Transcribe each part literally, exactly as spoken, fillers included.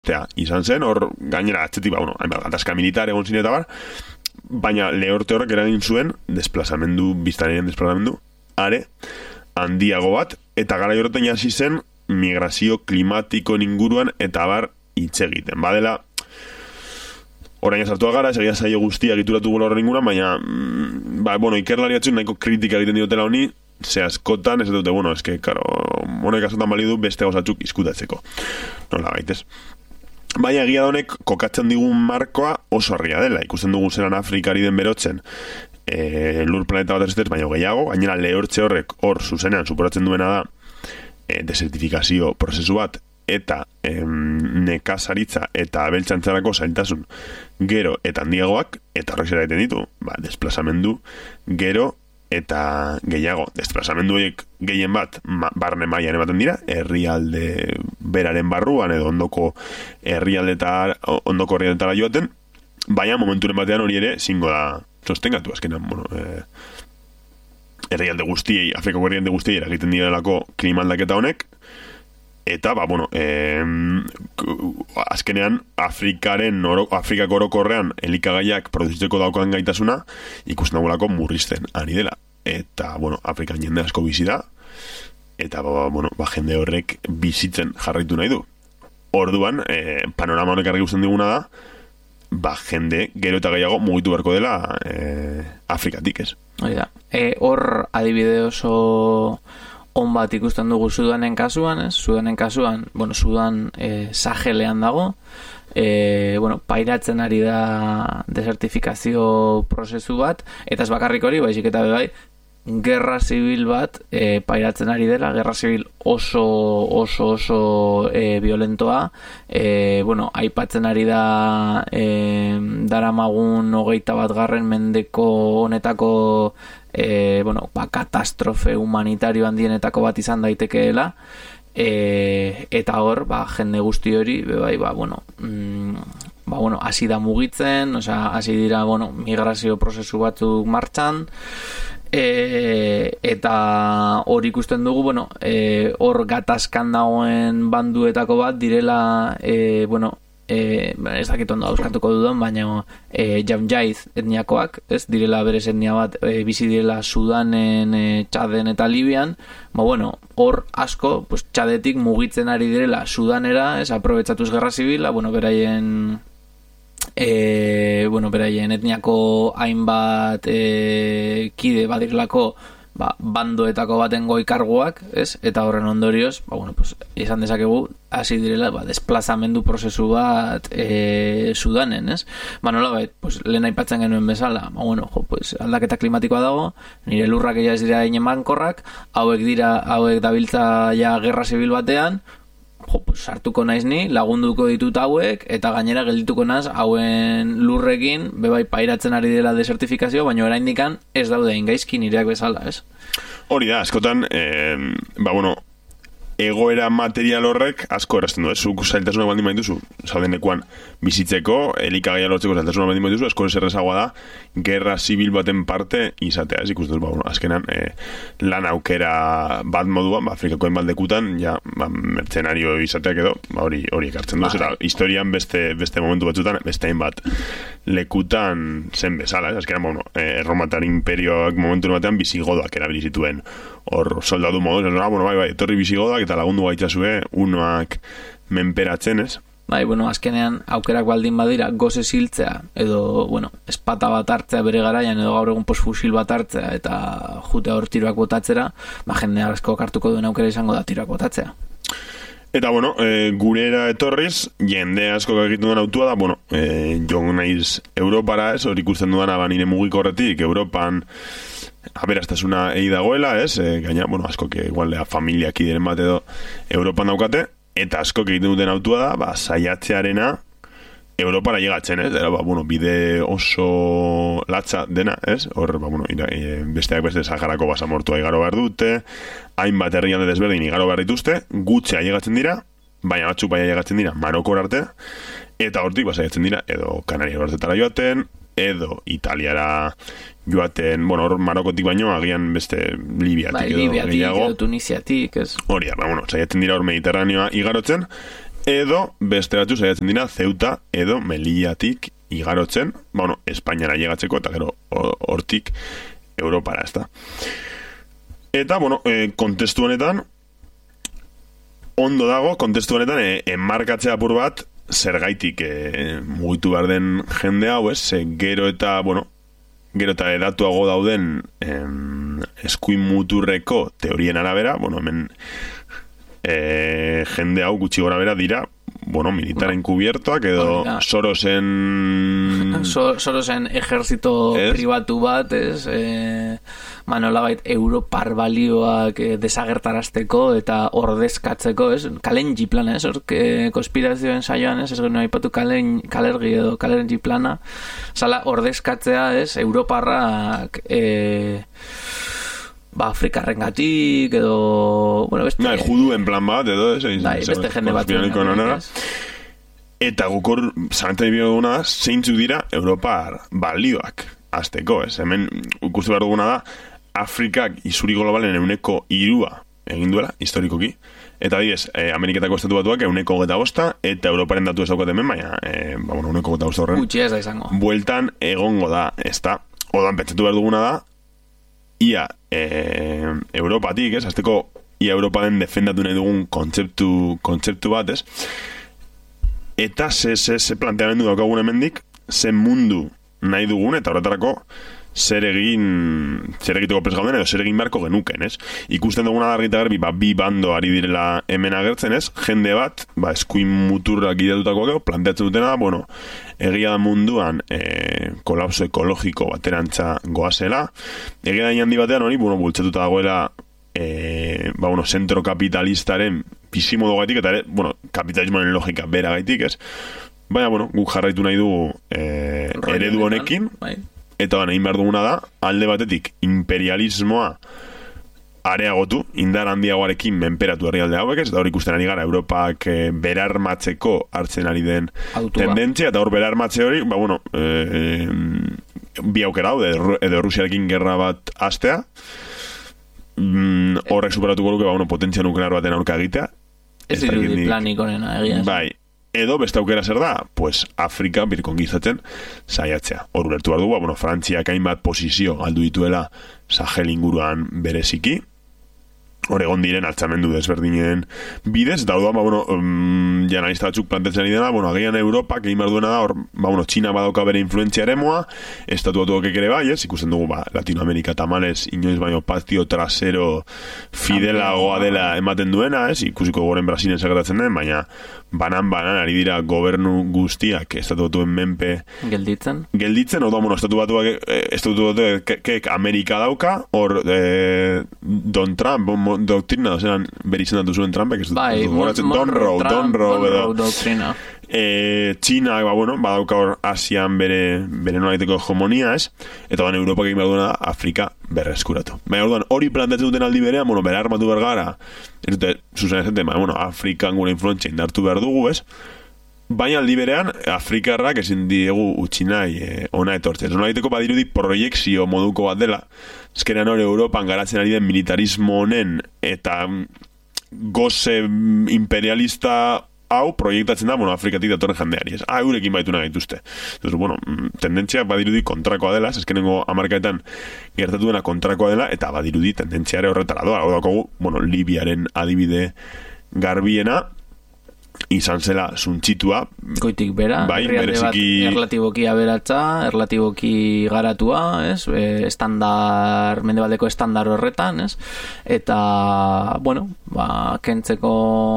izan zen, hor gainera atzetik, ba, bueno, gatazka militar egon zine eta bar, baina lehorte horrek eragin zuen desplazamendu, biztaneen desplazamendu, are, handiago bat, eta gara horretan hasi zen migrazio klimatiko inguruan eta bar hitz egiten. Badela, orain azartua gara, esagia zaio guztia egituratu gula horren inguruan, baina, ba, bueno, ikerlari batzuk nahiko kritika egiten diotela honi, ze askotan, ez dute, bueno, eske, karo, honek azotan balidu beste gauzatzuk izkutatzeko. Nola gaitez. Baina egia da honek kokatzen digun markoa oso argia dela. Ikusten dugu zelan Afrikari den berotzen e, lur planeta bat erretez, baina gehiago, gainera lehortze horrek hor zuzenean suporatzen duena da e, desertifikazio prozesu bat eta em, nekazaritza eta abeltxantzarako zailtasun gero eta handiagoak, eta horrek zera egiten ditu, ba, desplazamendu gero eta gehiago. Desplazamendu horiek gehien bat ma, barne mailan ematen dira, herrialde beraren barruan edo ondoko herrialdetara ondoko herrialdetara joaten, baina momenturen batean hori ere zingo da sostengatu azkenan, bueno, eh, herrialde guztiei, Afrikako herrialde guztiei eragiten direlako klima aldaketa honek, eta, ba, bueno, eh, azkenean Afrikaren, oro, Afrikako orokorrean elikagaiak produzitzeko daukan gaitasuna ikusten dagulako murrizten ari dela. Eta, bueno, Afrikan jende asko bizi da, eta, ba, bueno, ba, jende horrek bizitzen jarraitu nahi du. Orduan, eh, panorama honek argi gusten diguna da, ba, jende gero eta gehiago mugitu beharko dela eh, Afrikatik, ez? Hori da. E, hor adibide oso on bat ikusten dugu Sudanen kasuan, ez? Sudanen kasuan, bueno, Sudan eh, Sahelean dago, eh, bueno, pairatzen ari da desertifikazio prozesu bat, eta ez bakarrik hori, baizik eta bai, gerra zibil bat eh, pairatzen ari dela, gerra zibil oso oso oso eh, violentoa, eh, bueno, aipatzen ari da eh, daramagun hogeita bat garren mendeko honetako E, bueno, ba, katastrofe humanitario handienetako bat izan daitekeela, e, eta hor, ba, jende guzti hori, bai, ba, bueno, mm, ba, bueno, hasi da mugitzen, osea, hasi dira, bueno, migrazio prozesu batzuk martxan, e, eta hor ikusten dugu, bueno, e, hor gatazkan dagoen banduetako bat direla, e, bueno, Eh, ez dakit ondo auskatuko dudan, baina eh, Jamjaiz etniakoak, ez direla berez etnia bat eh, bizi direla Sudanen, eh, Txaden eta Libian, ba bueno, hor asko, pues, Txadetik mugitzen ari direla Sudanera, ez aprobetxatuz gerra zibila, bueno, beraien eh, bueno, beraien etniako hainbat eh, kide badirelako ba, bandoetako baten goi karguak, ez? Eta horren ondorioz, ba, bueno, pues, izan dezakegu, hasi direla, ba, desplazamendu prozesu bat e, Sudanen, ez? Ba, nola bait, pues, lehen aipatzen genuen bezala, ba, bueno, jo, pues, aldaketa klimatikoa dago, nire lurrak ella ez dira inemankorrak, hauek dira, hauek dabiltza ja gerra zibil batean, jo, pues, sartuko naiz ni, lagunduko ditut hauek, eta gainera geldituko naz hauen lurrekin, bebai pairatzen ari dela desertifikazio, baina oraindikan ez daude ingaizki nireak bezala, ez? Hori da, askotan, eh, ba, bueno, egoera material horrek asko errazten du, ez? Zuk zailtasunak baldin baituzu, zaudenekuan bizitzeko, elikagaia lortzeko zailtasunak baldin baituzu, asko errezagoa da, gerra zibil baten parte izatea, ez? Ikusten, ba, bueno, azkenan, eh, lan aukera bat moduan, ba, Afrikakoen baldekutan, ja, ba, mertzenario izateak edo, ba, hori, hori ekartzen du, zera, historian beste, beste momentu batzutan, beste hainbat lekutan zen bezala, ez? Azkenan, ba, bueno, eh, Erromatar imperioak momentu batean bizigodoak erabili zituen hor soldadu modu, ez, ah, bueno, bai, bai, etorri bizigodoak eta lagundu gaitzazue unoak menperatzen, ez? Bai, bueno, azkenean aukerak baldin badira goze ziltzea edo, bueno, espata bat hartzea bere garaian edo gaur egun posfusil bat hartzea eta jutea hor tiroak botatzera, ba, jende asko hartuko duen aukera izango da tiroak botatzea. Eta, bueno, e, gurera etorriz, jende asko egiten duen autua da, bueno, e, joan naiz Europara, ez, hori ikusten dudan abanire mugiko horretik, Europan aberastasuna egi dagoela, ez, e, gaina, bueno, asko que igual lea familiak ideren bat edo Europan daukate, eta asko egiten duten autua da, ba, saiatzearena Europara llegatzen, ez, era, ba, bueno, bide oso latza dena, ez, hor, ba, bueno, ira, e, besteak beste Saharako basamortua igaro behar dute, hainbat herrialde desberdin igaro behar dituzte, gutxea llegatzen dira, baina batzuk baina llegatzen dira Marokor arte, eta hortik basaiatzen dira, edo Kanaria hortetara joaten, edo Italiara joaten, bueno, hor Marokotik baino agian beste Libiatik, bai, edo Libiatik gehiago, edo Tunisiatik, ez? Hori da, ba, bueno, saiatzen dira hor Mediterraneoa igarotzen, edo beste batzu saiatzen dira Ceuta edo Melillatik igarotzen, ba, bueno, Espainiara llegatzeko eta gero hortik Europara, ezta. Eta, bueno, e, kontestu honetan ondo dago, kontestu honetan e, enmarkatzea apur bat zergaitik e, mugitu behar den jende hau, ez? E, gero eta, bueno, gero eta edatuago dauden em, eskuin muturreko teorien arabera, bueno, hemen e, jende hau gutxi gora bera dira, bueno, militar encubiertoak edo oh, Sorosen so, Sorosen ejerzito es? pribatu bat, ez? E, manolabait Europar balioak e, desagertarazteko eta ordezkatzeko, ez? Kalenji plana, ez? Orke konspirazioen saioan, ez? Ez gero aipatu kalen, kalergi edo kalenji plana. Zala, ordezkatzea, ez? Europarrak e, ba, Afrikarrengatik edo, bueno, beste nah, juduen plan bat edo ez, bai, beste jende bat eta gukor zalantzai bio duguna da zeintzuk dira Europar balioak azteko, ez, hemen ikustu behar duguna da Afrikak izuri globalen euneko irua egin duela, historikoki, eta diez, eh, Ameriketako estatu batuak euneko geta bosta eta Europaren datu ez daukat hemen, baina eh, ba, bueno, euneko geta bosta horren gutxi ez da izango bueltan egongo da, ez da, odan pentsatu behar duguna da ia e, Europatik, ez? Azteko ia Europaren defendatu nahi dugun kontzeptu, kontzeptu bat, ez? Eta ze, ze, ze planteamendu daukagun hemendik, ze mundu nahi dugun, eta horretarako zer egin, zer egiteko prest gauden, edo zer egin beharko genuken, ez? Ikusten duguna da argita garbi, ba, bi bando ari direla hemen agertzen, ez? Jende bat, ba, eskuin muturrak ideatutako gero, planteatzen dutena da, bueno, egia da munduan e, kolapso ekologiko baterantza goazela, egia da handi batean hori, bueno, bultzatuta dagoela e, ba, bueno, zentro kapitalistaren pisimodo gaitik, eta ere, bueno, kapitalismoaren logika bera gaitik, ez? Baina, bueno, guk jarraitu nahi dugu e, eredu honekin, eta baina, egin behar duguna da, alde batetik imperialismoa areagotu, indar handiagoarekin menperatu herrialde hauek, eta hor ikusten ari gara Europak e, berarmatzeko hartzen ari den Autua. tendentzia, eta hor berarmatze hori, ba bueno, e, e, bi aukera hau, edo, edo Rusiarekin gerra bat hastea, mm, horrek superatuko luke, ba bueno, potentzia nuklear baten aurka egitea. Ez dirudi planik honena, egia. Bai, edo beste aukera zer da, pues Afrika birkongizatzen saiatzea. Hor ulertu behar dugu, bueno, Frantziak hainbat posizio galdu dituela Sahel inguruan bereziki, hor egon diren altzamendu desberdinen bidez, eta hor da, ba, bueno, um, janalista batzuk plantetzen ari dena, bueno, agian Europak egin behar duena da, hor, ba, bueno, Txina badauka bere influentzia eremoa, estatu batuak ere bai, ez, ikusten dugu, ba, Latinoamerika tamales, inoiz baino patio trasero fidelagoa dela ematen duena, ez, ikusiko goren Brasilen sakratatzen den, baina banan-banan ari dira gobernu guztiak estatu batuen menpe gelditzen, gelditzen, hor da, bueno, estatu batuak, estatu batuak, kek Amerika dauka, hor, eh, Don Trump, doktrina, zelan beri izendatu zuen Trumpek, ez bai, Don Row, Don Row edo doktrina. E, Txina, ba, bueno, badauka hor Asian bere, bere nolaiteko hegemonia, ez? Eta ban Europak egin behar duena Afrika berreskuratu. Baina orduan, hori planteatzen duten aldi berean, bueno, bere armatu behar gara, ez dute, zuzen ez dute, bueno, Afrikan gure influentzia indartu behar dugu, ez? Baina aldi berean, Afrikarrak ezin diegu utzi nahi eh, ona etortzen. Nolaiteko badirudi proiekzio moduko bat dela, ezkenean hori Europan garatzen ari den militarismo honen eta goze imperialista hau proiektatzen da, bueno, Afrikatik datorren jendeari, ez? Ah, eurekin baitu nahi dituzte. Entonces, bueno, tendentzia badirudi kontrakoa dela, ezkenengo hamarkaetan gertatu dena kontrakoa dela, eta badirudi tendentziare horretara doa. Hau dakogu, bueno, Libiaren adibide garbiena, izan zela suntxitua goitik bera, bai, bereziki erlatiboki aberatza, erlatiboki garatua, ez? E, estandar, mendebaldeko estandar horretan, ez? Eta, bueno, ba, kentzeko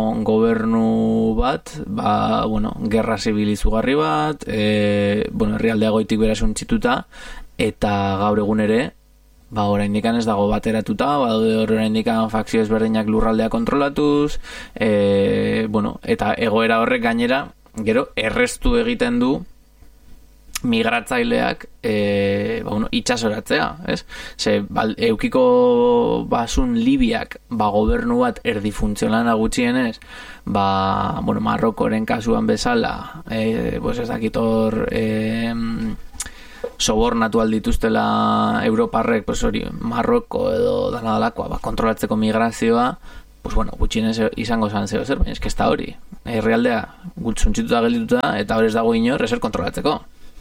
gobernu bat, ba, bueno, gerra zibil izugarri bat, e, bueno, herrialdea goitik bera suntxituta, eta gaur egun ere, ba, oraindik ez dago bateratuta, badaude oraindik fakzio ezberdinak lurraldea kontrolatuz, e, bueno, eta egoera horrek gainera, gero, erreztu egiten du migratzaileak e, ba, bueno, itxasoratzea, ez? Ze, ba, eukiko basun Libiak, ba, gobernu bat erdifuntzionala gutxienez, ba, bueno, Marrokoren kasuan bezala, e, pues ez dakitor, e, sobornatu aldituztela Europarrek, pues hori, Marroko edo danadalakoa, ba, kontrolatzeko migrazioa, pues bueno, gutxienez izango zan zeo zer, baina eske ez da hori. herrialdea gutxuntzituta geldituta eta hor ez dago inor ezer kontrolatzeko.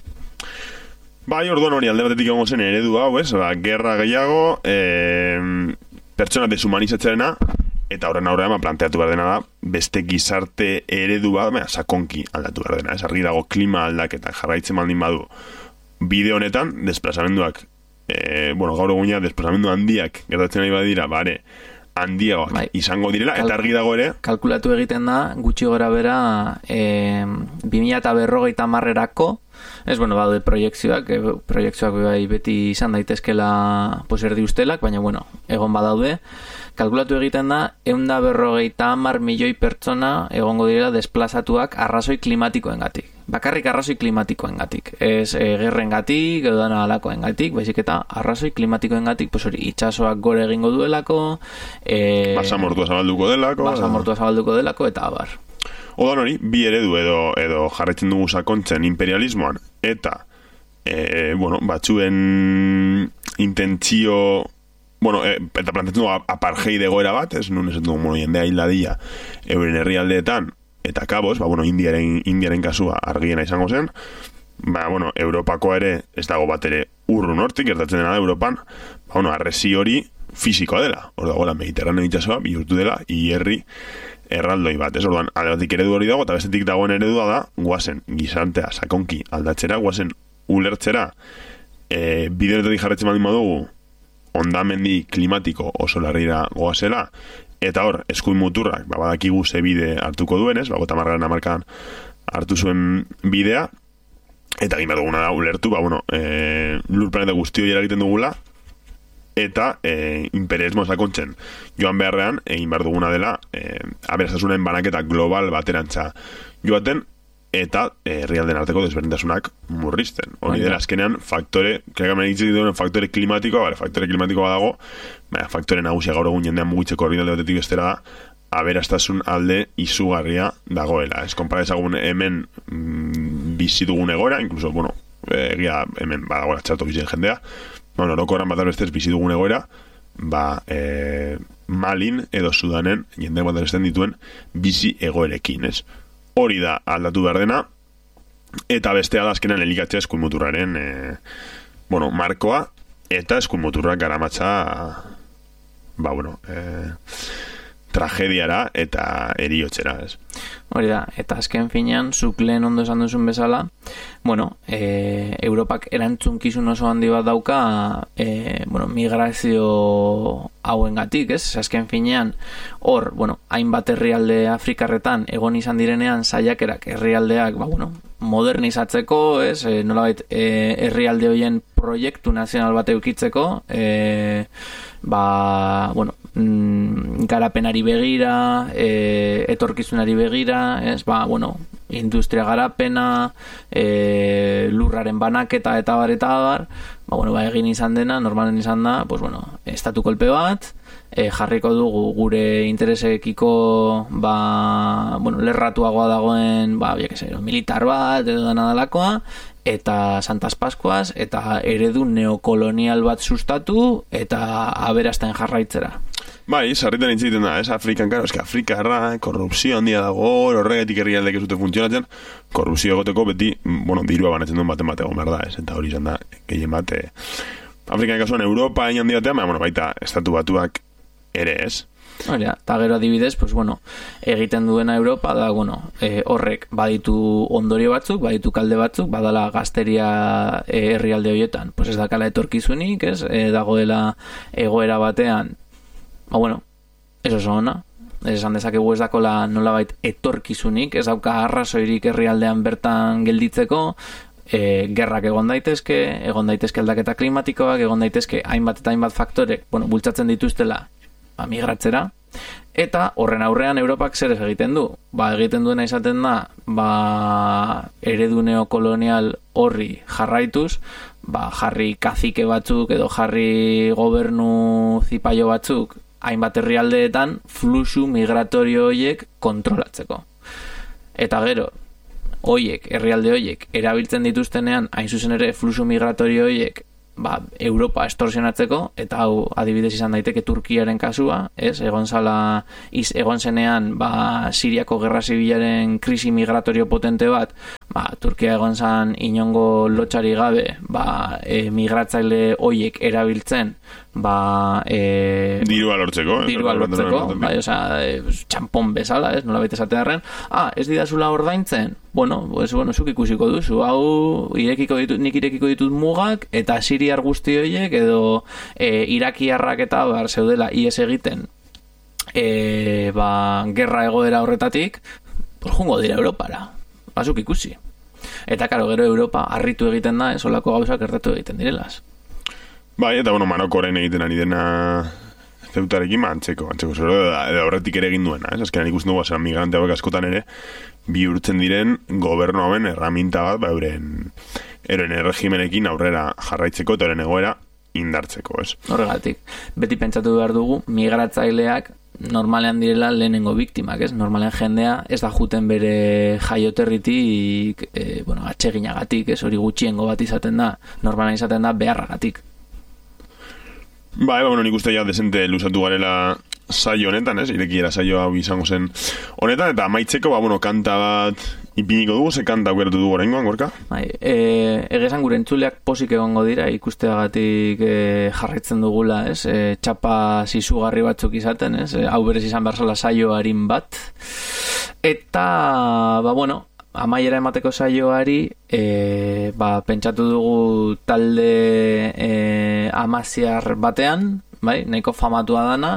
Bai, orduan hori alde batetik egon zen eredu hau, ez? Ba, gerra gehiago, e, pertsona deshumanizatzearena, eta horren aurrean ba, planteatu behar dena da, beste gizarte eredu bat, mea, sakonki aldatu behar dena, ez? Argi dago klima aldaketak jarraitzen baldin badu bide honetan, desplazamenduak, e, bueno, gaur egunia desplazamendu handiak gertatzen ari badira, bare, handiagoak bai. Izango direla, eta argi dago ere... Kalkulatu egiten da, gutxi gora bera, e, bi mila berrogeita hamarrerako, ez, bueno, baude proiektzioak, e, proiektzioak bai beti izan daitezkela pues, erdi ustelak, baina, bueno, egon badaude, kalkulatu egiten da, ehun eta berrogeita hamar milioi pertsona egongo direla desplazatuak arrazoi klimatikoengatik. Bakarrik arrazoi klimatikoengatik. Ez e, gerrengatik, edo dana alakoengatik, baizik eta arrazoi klimatikoengatik, pues hori, itxasoak gore egingo duelako, e, basamortua zabalduko delako, basamortua zabalduko delako, eta abar. Odan hori, bi eredu edo, edo jarretzen dugu sakontzen imperialismoan, eta, e, bueno, batzuen intentzio... Bueno, e, eta plantetzen dugu apartheid egoera bat, ez nun esan dugu, bueno, jendea hiladia euren herrialdeetan, eta kabos, ba, bueno, indiaren, indiaren kasua argiena izango zen, ba, bueno, Europakoa ere ez dago bat ere urrun hortik, gertatzen dena da Europan, ba, bueno, arresi hori fisikoa dela, hor dago la Mediterraneo itxasoa, bihurtu dela, hierri erraldoi bat, ez orduan, alde batik eredu hori dago, eta bestetik dagoen eredua da, guazen gizantea sakonki aldatzera, guazen ulertzera, e, bideonetetik jarretzen baldin badugu, ondamendi klimatiko oso larrira goazela, eta hor, eskuin muturrak, ba, badakigu ze bide hartuko duenez, ba, gota margaren amarkadan hartu zuen bidea, eta egin behar duguna da ulertu, ba, bueno, e, lur planeta guztio jera egiten dugula, eta e, imperialismo sakontzen joan beharrean, egin behar duguna dela, e, aberastasunen banaketa global baterantza joaten, eta herrialden arteko desberdintasunak murrizten. Hori dela, azkenean, faktore, kregamen egitzen dituen faktore klimatikoa, bale, faktore klimatikoa dago, baina faktore nagusia gaur egun jendean mugitzeko herrialde batetik bestera da, aberastasun alde izugarria dagoela. Ez konpara ezagun hemen mm, bizi dugun egoera, incluso, bueno, egia hemen badagoela txarto bizen jendea, bueno, orokorran bat arbestez bizi dugun egoera, ba, e, Malin edo Sudanen jendeak bat arbesten dituen bizi egoerekin, ez? Hori da aldatu behar dena, eta bestea da azkenan elikatzea eskuin muturraren e, bueno, markoa, eta eskuin muturrak garamatza ba, bueno, e, tragediara eta eriotzera, ez? Hori da, eta azken finean, zuk lehen ondo esan duzun bezala, bueno, e, Europak erantzunkizun oso handi bat dauka e, bueno, migrazio hauengatik, ez? Azken finean, hor, bueno, hainbat herrialde Afrikarretan egon izan direnean saiakerak herrialdeak, ba, bueno, modernizatzeko, ez? E, nolabait, e, herrialde horien proiektu nazional bat eukitzeko, e, ba, bueno, mm, garapenari begira, e, etorkizunari begira, ez, ba, bueno, industria garapena, e, lurraren banaketa eta bar eta bar, ba, bueno, ba, egin izan dena, normalen izan da, pues, bueno, estatu kolpe bat, e, jarriko dugu gure interesekiko, ba, bueno, lerratuagoa dagoen, ba, biak esan, militar bat, edo da nadalakoa, eta Santas Paskuas, eta eredu neokolonial bat sustatu, eta aberasten jarraitzera. Bai, sarritan hitz egiten da, ez Afrikan, karo, eske Afrikarra, korrupzio handia dago, horregatik herrialdek ez dute funtzionatzen, korrupzio egoteko beti, bueno, dirua banatzen duen baten bat egon behar da, ez, eta hori izan da, gehien bat, eh, Afrikan kasuan Europa egin handi batean, bueno, baita, estatu batuak ere, ez? Hori da, eta gero adibidez, pues, bueno, egiten duena Europa da, bueno, e, horrek baditu ondorio batzuk, baditu kalde batzuk, badala gazteria e, herrialde horietan, pues ez dakala etorkizunik, ez, e, dagoela egoera batean, ba, bueno, ez oso ona, esan dezakegu ez dakola nolabait etorkizunik, ez dauka arrazoirik herrialdean bertan gelditzeko, e, gerrak egon daitezke, egon daitezke aldaketa klimatikoak, egon daitezke hainbat eta hainbat faktorek, bueno, bultzatzen dituztela, ba, migratzera, eta horren aurrean Europak zer ez egiten du? Ba, egiten duena izaten da, ba, eredu neokolonial horri jarraituz, ba, jarri kazike batzuk edo jarri gobernu zipaio batzuk hainbat herrialdeetan fluxu migratorio horiek kontrolatzeko. Eta gero, hoiek, herrialde hoiek, erabiltzen dituztenean, hain zuzen ere, fluxu migratorio horiek, ba, Europa estorsionatzeko, eta hau adibidez izan daiteke Turkiaren kasua, ez? Egon zala, iz, egon zenean, ba, Siriako gerra zibilaren krisi migratorio potente bat, ba, Turkia egon zan inongo lotxari gabe, ba, e, migratzaile hoiek erabiltzen, ba, e, dirua lortzeko, dirua lortzeko, bai, osea, e, txampon bezala, ez? Nola baita esatearren, ah, ez didazula ordaintzen, bueno, pues, bueno, zuk ikusiko duzu, hau irekiko ditut, nik irekiko ditut mugak, eta siriar guzti horiek, edo e, irakiarrak eta bar zeudela ies egiten, e, ba, gerra egoera horretatik, pues, jungo dira Europara, bazuk ikusi. Eta, karo, gero Europa harritu egiten da, esolako gauzak gertatu egiten direlaz. Bai, eta bueno, Marokoren egiten ari dena zeutarekin, ma, antzeko, antzeko, zero, edo horretik ere egin duena, ez? Azkenan ikusten dugu, azera, migrante hauek askotan ere, bihurtzen diren gobernu hauen erraminta bat, ba, euren, euren erregimenekin aurrera jarraitzeko, eta euren egoera indartzeko, ez? Horregatik, beti pentsatu behar dugu, migratzaileak normalean direla lehenengo biktimak, ez? Normalean jendea ez da juten bere jaioterritik, e, bueno, atseginagatik, ez? Hori gutxiengo bat izaten da, normalean izaten da beharragatik. Ba, eba, bueno, nik uste ja desente lusatu garela saio honetan, ez? Irekiera saio hau izango zen honetan, eta amaitzeko, ba, bueno, kanta bat ipiniko dugu, ze kanta aukeratu dugu oraingoan, Gorka? Bai, e, egezan gure entzuleak posik egongo dira, ikusteagatik e, jarraitzen dugula, ez? E, txapa zizugarri batzuk izaten, ez? E, hau berez izan behar zala saio harin bat. Eta, ba, bueno, amaiera emateko saioari, e, ba, pentsatu dugu talde e, amaziar batean, bai, nahiko famatua dana,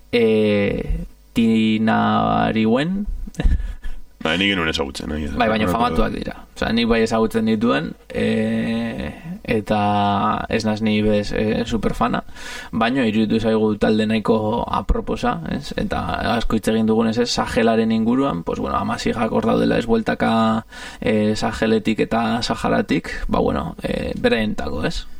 e, Tinariwen. Ba, nik genuen ezagutzen. Eh? Bai, baina famatuak dira. Osa, nik bai ezagutzen dituen, e, eta ez naz ni bez e, superfana, baina iruditu zaigu talde nahiko aproposa, ez? Eta asko hitz egin dugunez, ez? Sahelaren inguruan, pues bueno, amazigak hor daudela ez bueltaka e, Saheletik eta Saharatik, ba bueno, e, bereentako, ez?